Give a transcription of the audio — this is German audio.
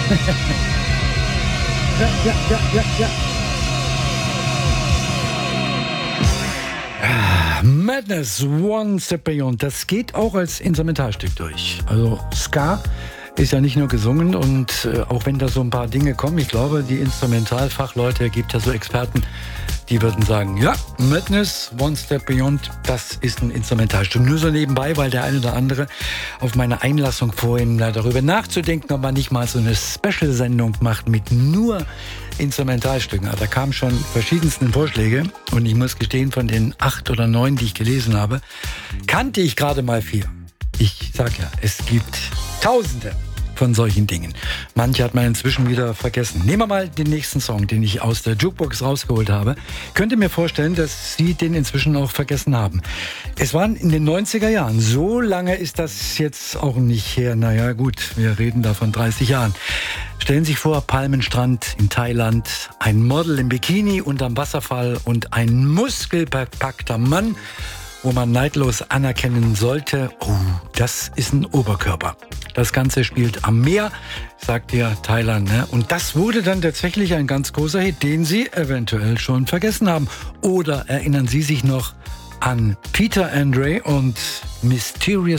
Ja. Madness, One Step Beyond, das geht auch als Instrumentalstück durch. Also Ska ist ja nicht nur gesungen und auch wenn da so ein paar Dinge kommen, ich glaube, die Instrumentalfachleute, gibt ja so Experten, die würden sagen, ja, Madness, One Step Beyond, das ist ein Instrumentalstück. Nur so nebenbei, weil der eine oder andere auf meine Einlassung vorhin darüber nachzudenken, ob man nicht mal so eine Special-Sendung macht mit nur Instrumentalstücken. Da kamen schon verschiedensten Vorschläge und ich muss gestehen, von den 8 oder 9, die ich gelesen habe, kannte ich gerade mal 4. Ich sag ja, es gibt Tausende von solchen Dingen. Manche hat man inzwischen wieder vergessen. Nehmen wir mal den nächsten Song, den ich aus der Jukebox rausgeholt habe. Könnt ihr mir vorstellen, dass Sie den inzwischen auch vergessen haben? Es waren in den 90er Jahren. So lange ist das jetzt auch nicht her. Naja gut, wir reden da von 30 Jahren. Stellen Sie sich vor, Palmenstrand in Thailand, ein Model im Bikini unterm Wasserfall und ein muskelbepackter Mann, wo man neidlos anerkennen sollte, oh, das ist ein Oberkörper. Das Ganze spielt am Meer, sagt ja Thailand, ne? Und das wurde dann tatsächlich ein ganz großer Hit, den Sie eventuell schon vergessen haben. Oder erinnern Sie sich noch an Peter Andre und Mysterious